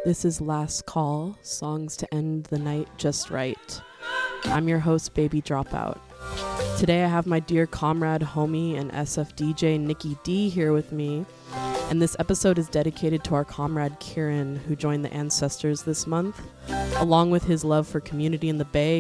This is Last Call, songs to end the night just right. I'm your host, Baby Dropout. Today I have my dear comrade, homie, and SF DJ Nikki D here with me. And this episode is dedicated to our comrade Kieran, who joined the Ancestors this month. Along with his love for community in the Bay,